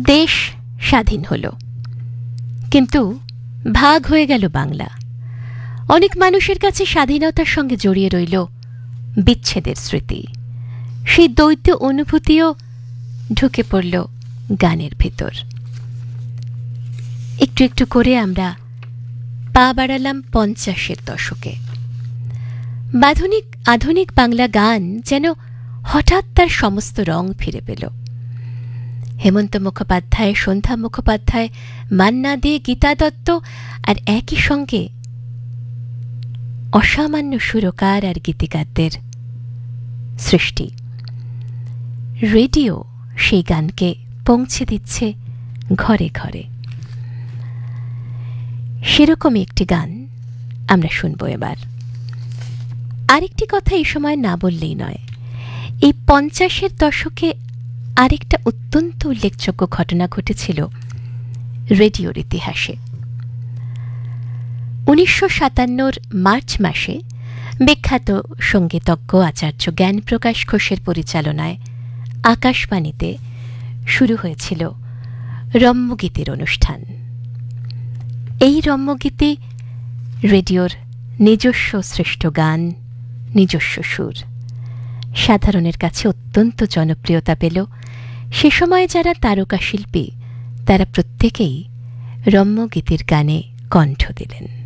দেশ স্বাধীন হল, কিন্তু ভাগ হয়ে গেল বাংলা। অনেক মানুষের কাছে স্বাধীনতার সঙ্গে জড়িয়ে রইল বিচ্ছেদের স্মৃতি। সেই দ্বৈত অনুভূতিও ঢুকে পড়ল গানের ভেতর। একটু একটু করে আমরা পা বাড়ালাম 50-এর দশকে। আধুনিক বাংলা গান যেন হঠাৎ তার সমস্ত রং ফিরে পেল। হেমন্ত মুখোপাধ্যায়, সন্ধ্যা মুখোপাধ্যায়, মান্না দে, গীতা দত্ত, আর একই সঙ্গে অসামান্য সুরকার আর গীতিকারদের সৃষ্টি। রেডিও সেই গানকে পৌঁছে দিচ্ছে ঘরে ঘরে। সেরকমই একটি গান আমরা শুনবো এবার। আরেকটি কথা এই সময় না বললেই নয়, এই 50-এর দশকে আরেকটা অত্যন্ত উল্লেখযোগ্য ঘটনা ঘটেছিল রেডিওর ইতিহাসে। 1957 মার্চ মাসে বিখ্যাত সঙ্গীতজ্ঞ আচার্য জ্ঞানপ্রকাশ ঘোষের পরিচালনায় আকাশবাণীতে শুরু হয়েছিল রম্যগীতের অনুষ্ঠান। এই রম্যগীতে রেডিওর নিজস্ব সৃষ্ট গান, নিজস্ব সুর সাধারণের কাছে অত্যন্ত জনপ্রিয়তা পেল। সে সময় যারা তারকা শিল্পী, তারা প্রত্যেকেই রম্যগীতির গানে কণ্ঠ দিলেন।